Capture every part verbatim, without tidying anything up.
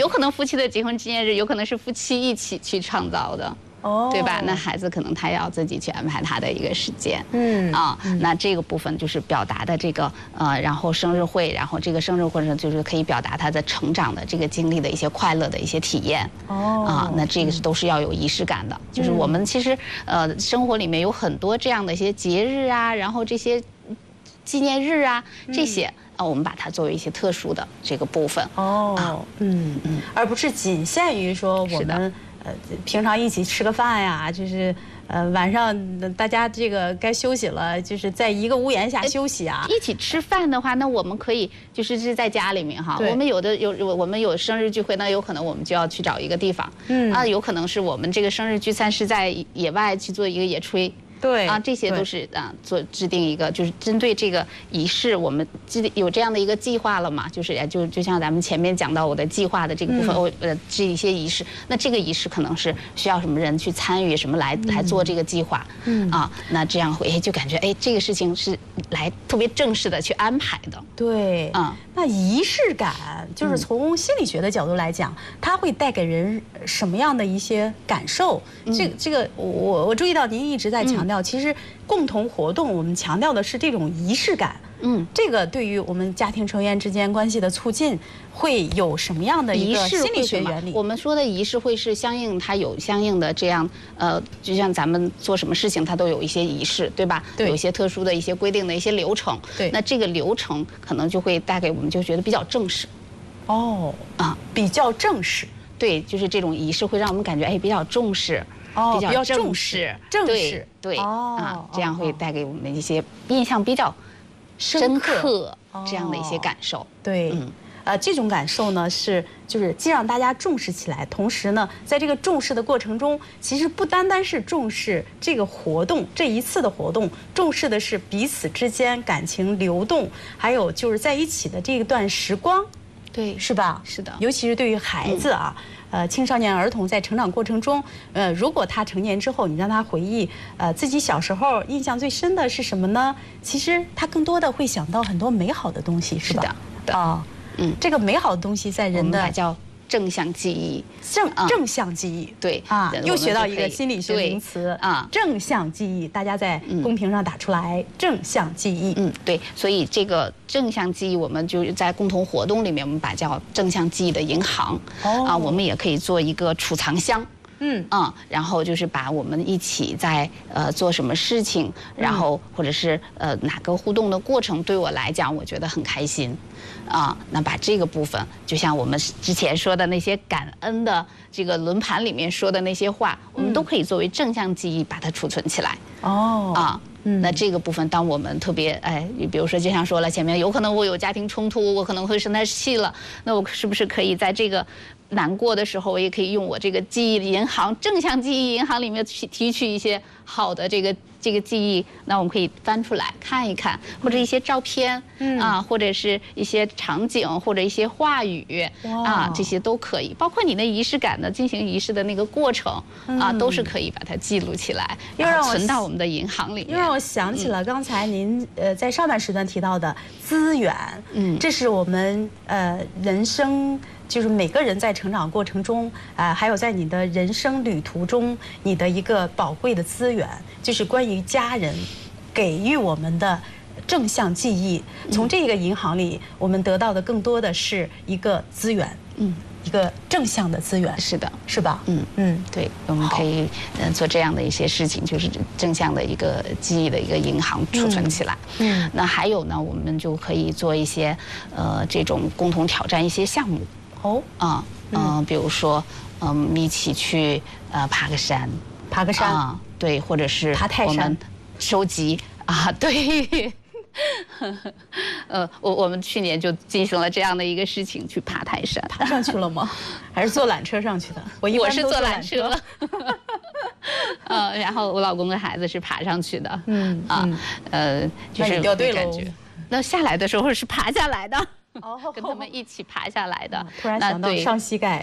有可能夫妻的结婚纪念日，有可能是夫妻一起去创造的。哦，对吧？那孩子可能他要自己去安排他的一个时间，嗯啊，那这个部分就是表达的这个呃，然后生日会，然后这个生日会上就是可以表达他的成长的这个经历的一些快乐的一些体验，哦啊，那这个是都是要有仪式感的。就是我们其实呃生活里面有很多这样的一些节日啊，然后这些纪念日啊这些。啊，我们把它作为一些特殊的这个部分哦，啊、 嗯嗯，而不是仅限于说我们呃平常一起吃个饭呀，就是呃晚上大家这个该休息了，就是在一个屋檐下休息啊。 一起吃饭的话，那我们可以就是是在家里面哈，我们有的有我们有生日聚会，那有可能我们就要去找一个地方，嗯啊，有可能是我们这个生日聚餐是在野外去做一个野炊。 对啊，这些都是啊，做制定一个就是针对这个仪式，我们制有这样的一个计划了嘛？就是就就像咱们前面讲到我的计划的这个部分，我呃这一些仪式，那这个仪式可能是需要什么人去参与，什么来来做这个计划，嗯啊，那这样会就感觉哎，这个事情是来特别正式的去安排的。 对，嗯，那仪式感就是从心理学的角度来讲，它会带给人什么样的一些感受？这这个我我注意到您一直在强调。其实共同活动，我们强调的是这种仪式感。嗯，这个对于我们家庭成员之间关系的促进，会有什么样的一个心理学原理？ 我们说的仪式会是相应，它有相应的这样呃，就像咱们做什么事情，它都有一些仪式，对吧？对，有一些特殊的一些规定的一些流程。对，那这个流程可能就会带给我们就觉得比较正式。 哦，啊，比较正式。 对，就是这种仪式会让我们感觉哎比较重视。 哦， 比较重视， 正式， 对啊，这样会带给我们一些印象比较深刻这样的一些感受。 对，嗯，呃，这种感受呢是就是既让大家重视起来，同时呢，在这个重视的过程中，其实不单单是重视这个活动这一次的活动，重视的是彼此之间感情流动，还有就是在一起的这一段时光， 对， 是吧？ 是的， 尤其是对于孩子啊。嗯呃，青少年儿童在成长过程中，呃，如果他成年之后，你让他回忆，呃，自己小时候印象最深的是什么呢？其实他更多的会想到很多美好的东西，是吧？ 是的，啊， 嗯，这个美好的东西在人的叫正向记忆， 正正向记忆， 对啊，又学到一个心理学名词啊，正向记忆，大家在公屏上打出来，正向记忆， 嗯，对，所以这个正向记忆，我们就在共同活动里面，我们把叫正向记忆的银行，啊，我们也可以做一个储藏箱。嗯啊，然后就是把我们一起在呃做什么事情，然后或者是呃哪个互动的过程，对我来讲，我觉得很开心，啊，那把这个部分，就像我们之前说的那些感恩的这个轮盘里面说的那些话，我们都可以作为正向记忆把它储存起来。哦，啊。那这个部分，当我们特别哎，你比如说，就像说了前面，有可能我有家庭冲突，我可能会生他气了，那我是不是可以在这个难过的时候，我也可以用我这个记忆银行正向记忆银行里面去提取一些好的这个这个记忆，那我们可以翻出来看一看，或者一些照片，嗯啊，或者是一些场景，或者一些话语啊，这些都可以，包括你的仪式感的进行仪式的那个过程啊，都是可以把它记录起来，然后存到我们的银行里面。 又让我想起了刚才您呃在上半时段提到的资源，嗯，这是我们呃人生。就是每个人在成长过程中，啊、呃，还有在你的人生旅途中，你的一个宝贵的资源，就是关于家人给予我们的正向记忆。从这个银行里，我们得到的更多的是一个资源，嗯，一个正向的资源。 是的， 是吧？ 嗯嗯，对，我们可以嗯做这样的一些事情，就是正向的一个记忆的一个银行储存起来。嗯，嗯那还有呢，我们就可以做一些呃这种共同挑战一些项目。哦，啊，嗯，比如说，嗯，一起去呃爬个山， 爬个山啊，对，或者是爬泰山， 我们收集啊，对，呃，我我们去年就进行了这样的一个事情，去爬泰山， 爬上去了吗？还是坐缆车上去的？ 我一般是坐缆车，呃，然后我老公跟孩子是爬上去的，嗯啊，呃，就是掉队感觉，那下来的时候是爬下来的。哦，跟他们一起爬下来的， 突然想到上膝盖，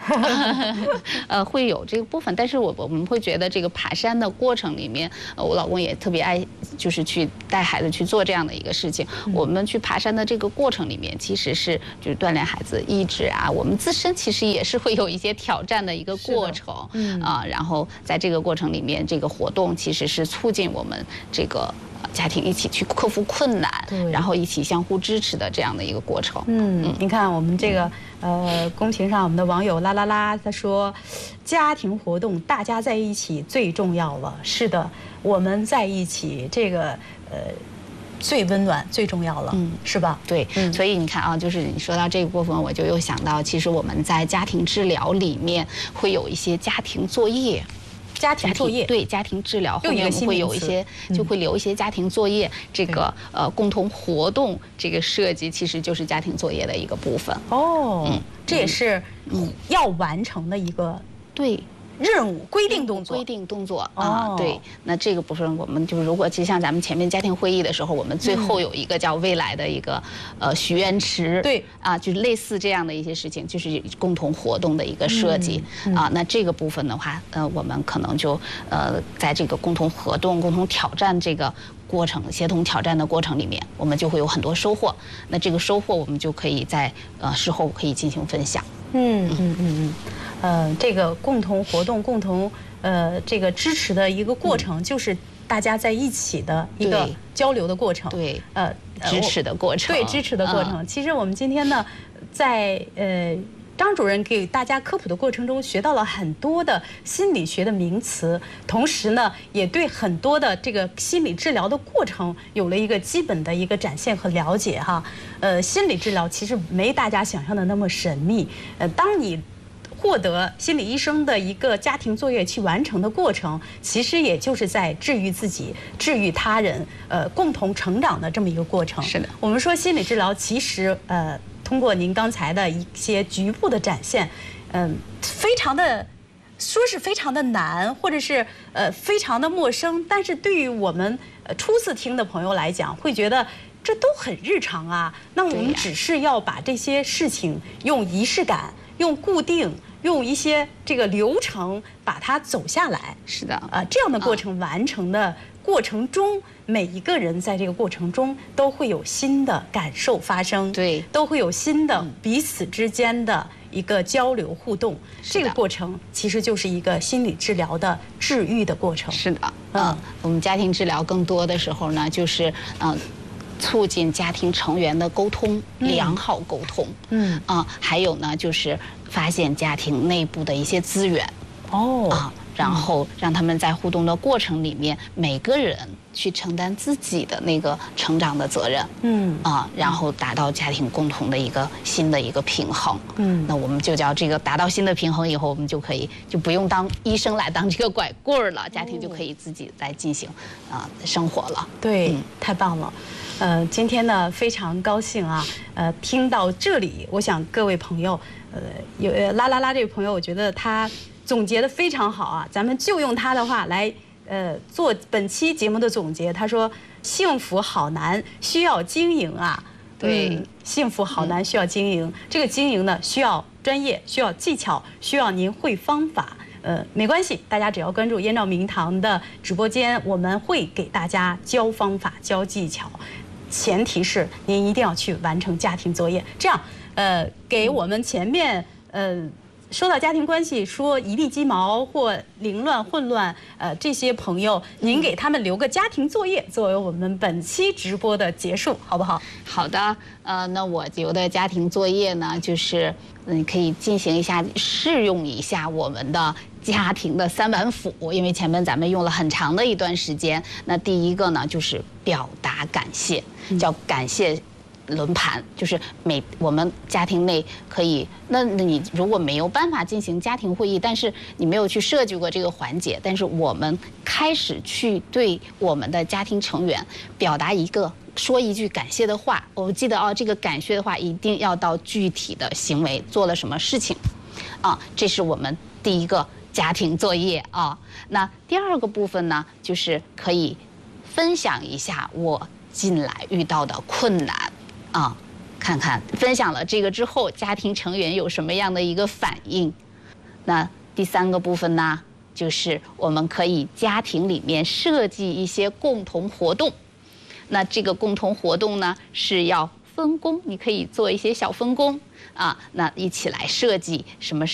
呃，会有这个部分，但是我我们会觉得这个爬山的过程里面，呃，我老公也特别爱，就是去带孩子去做这样的一个事情。嗯、我们去爬山的这个过程里面，其实是就是锻炼孩子意志啊，我们自身其实也是会有一些挑战的一个过程。嗯啊，然后在这个过程里面，这个活动其实是促进我们这个。家庭一起去克服困难，然后一起相互支持的这样的一个过程。 嗯，嗯你看我们这个呃公屏上我们的网友啦啦啦，他说，家庭活动大家在一起最重要了。是的，我们在一起这个呃最温暖最重要了，嗯，是吧？ 对，嗯、所以你看啊，就是你说到这个部分，我就又想到，其实我们在家庭治疗里面会有一些家庭作业。 家庭作业对家庭治疗后面我们会有一些，就会留一些家庭作业，这个呃共同活动这个设计其实就是家庭作业的一个部分。 哦，嗯，这也是要完成的一个对。 任务规定动作， 规定动作啊，哦、对。那这个部分我们就如果其实像咱们前面家庭会议的时候，我们最后有一个叫未来的一个、嗯、呃许愿池， 对啊，就是类似这样的一些事情，就是共同活动的一个设计、嗯嗯、啊。那这个部分的话，呃，我们可能就呃在这个共同活动、共同挑战这个过程、协同挑战的过程里面，我们就会有很多收获。那这个收获我们就可以在呃事后可以进行分享。 嗯嗯嗯嗯。呃，这个共同活动、共同呃这个支持的一个过程，嗯、就是大家在一起的一个交流的过程， 对，呃，支持的过程， 对，支持的过程。嗯、其实我们今天呢，在呃张主任给大家科普的过程中，学到了很多的心理学的名词，同时呢，也对很多的这个心理治疗的过程有了一个基本的一个展现和了解哈。呃，心理治疗其实没大家想象的那么神秘。呃，当你获得心理医生的一个家庭作业去完成的过程，其实也就是在治愈自己、治愈他人，呃，共同成长的这么一个过程。 是的， 我们说心理治疗，其实呃，通过您刚才的一些局部的展现，嗯、呃，非常的说是非常的难，或者是呃非常的陌生，但是对于我们呃初次听的朋友来讲，会觉得这都很日常啊。那我们只是要把这些事情用仪式感、用固定。用一些这个流程把它走下来， 是的， 啊，这样的过程完成的过程中，每一个人在这个过程中都会有新的感受发生， 对， 都会有新的彼此之间的一个交流互动。这个过程其实就是一个心理治疗的治愈的过程。 是的，嗯，我们家庭治疗更多的时候呢，就是嗯。促进家庭成员的沟通，良好沟通，嗯啊，还有呢，就是发现家庭内部的一些资源，哦啊，然后让他们在互动的过程里面，每个人去承担自己的那个成长的责任，嗯啊，然后达到家庭共同的一个新的一个平衡，嗯，那我们就叫这个达到新的平衡以后，我们就可以就不用当医生来当这个拐棍儿了，家庭就可以自己来进行啊生活了。 对，嗯、太棒了。呃，今天呢非常高兴啊，呃，听到这里，我想各位朋友，呃，有啦啦啦这位朋友，我觉得他总结的非常好啊，咱们就用他的话来，呃，做本期节目的总结。他说：“幸福好难，需要经营啊。” 对， 嗯、幸福好难，需要经营。嗯、这个经营呢，需要专业，需要技巧，需要您会方法。呃，没关系，大家只要关注燕赵明堂的直播间，我们会给大家教方法、教技巧。前提是您一定要去完成家庭作业，这样，呃，给我们前面呃说到家庭关系说一地鸡毛或凌乱混乱，呃，这些朋友，您给他们留个家庭作业，作为我们本期直播的结束，好不好？ 好的，呃，那我留的家庭作业呢，就是嗯，可以进行一下试用一下我们的家庭的三板斧，因为前面咱们用了很长的一段时间。那第一个呢，就是表达感谢，叫感谢轮盘，就是每我们家庭内可以，那那你如果没有办法进行家庭会议，但是你没有去设计过这个环节，但是我们开始去对我们的家庭成员表达一个说一句感谢的话。我记得哦，这个感谢的话一定要到具体的行为，做了什么事情，啊，这是我们第一个家庭作业啊。那第二个部分呢，就是可以分享一下我近来遇到的困难。啊，看看分享了这个之后，家庭成员有什么样的一个反应那第三个部分呢，就是我们可以家庭里面设计一些共同活动。那这个共同活动呢是要分工，你可以做一些小分工啊，那一起来设计什么